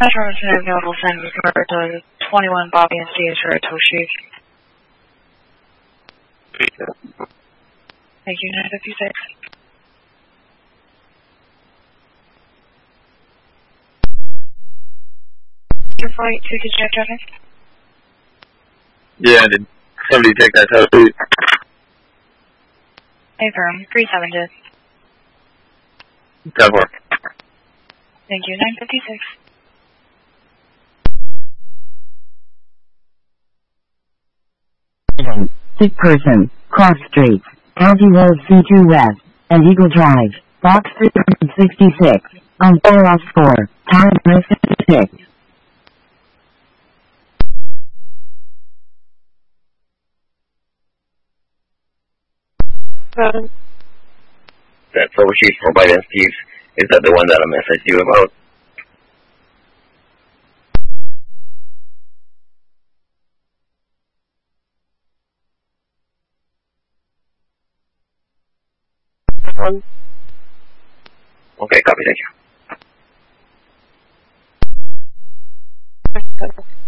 Metro is available San Roberto 21 Bobby and Steve for Toshi. Thank you, 956. Your flight to the traffic? Yeah, did somebody take that tattoo? Affirm, 372. 10-4. Thank you, 956. Sick person, cross streets, County Road C2 West, and Eagle Drive, Box 366, on 404, Town 56. That troubleshoot for Biden Steve, is that the one that I messaged you about? Okay, copy, thank you.